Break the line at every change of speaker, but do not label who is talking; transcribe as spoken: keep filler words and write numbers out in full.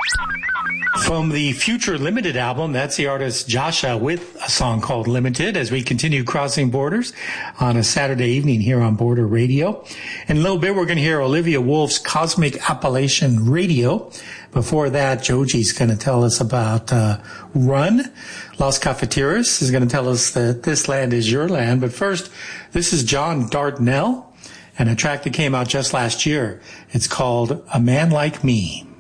From the Future Limited album, that's the artist Jascha with a song called Limited as we continue crossing borders on a Saturday evening here on Border Radio. In a little bit, we're going to hear Olivia Wolf's Cosmic Appalachian Radio. Before that, Joji's going to tell us about uh, Run. Los Cafeteros is going to tell us that this land is your land. But first, this is John Dardanelle and a track that came out just last year. It's called A Man Like Me.